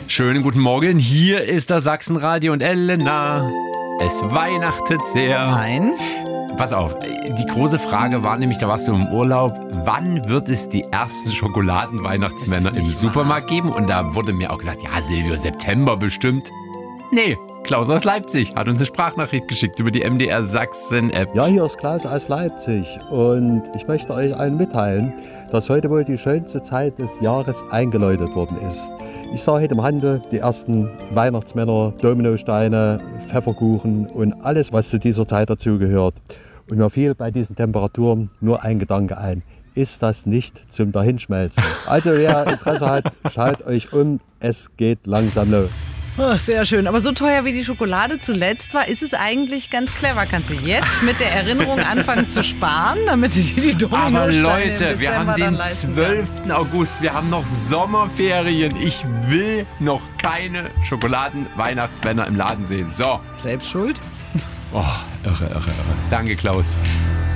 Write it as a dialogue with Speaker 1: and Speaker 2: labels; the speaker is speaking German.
Speaker 1: Schönen guten Morgen, hier ist das Sachsenradio und Elena. Es weihnachtet sehr.
Speaker 2: Nein.
Speaker 1: Pass auf, die große Frage war nämlich, da warst du im Urlaub, wann wird es die ersten Schokoladen-Weihnachtsmänner im Supermarkt geben? Und da wurde mir auch gesagt, ja Silvio, September bestimmt. Nee, Klaus aus Leipzig hat uns eine Sprachnachricht geschickt über die MDR Sachsen-App.
Speaker 3: Ja, hier ist Klaus aus Leipzig und ich möchte euch allen mitteilen, dass heute wohl die schönste Zeit des Jahres eingeläutet worden ist. Ich sah heute im Handel die ersten Weihnachtsmänner, Dominosteine, Pfefferkuchen und alles, was zu dieser Zeit dazugehört. Und mir fiel bei diesen Temperaturen nur ein Gedanke ein. Ist das nicht zum Dahinschmelzen? Also wer Interesse hat, schaut euch um, es geht langsam los.
Speaker 2: Oh, sehr schön. Aber so teuer wie die Schokolade zuletzt war, ist es eigentlich ganz clever. Kannst du jetzt mit der Erinnerung anfangen zu sparen, damit du dir die Dominosteine
Speaker 1: Aber
Speaker 2: im
Speaker 1: Leute, wir
Speaker 2: Dezember
Speaker 1: haben
Speaker 2: dann
Speaker 1: den
Speaker 2: leisten
Speaker 1: 12. August, wir haben noch Sommerferien. Ich will noch keine Schokoladen-Weihnachtsmänner im Laden sehen. So.
Speaker 2: Selbst schuld?
Speaker 1: Oh, irre. Danke, Klaus.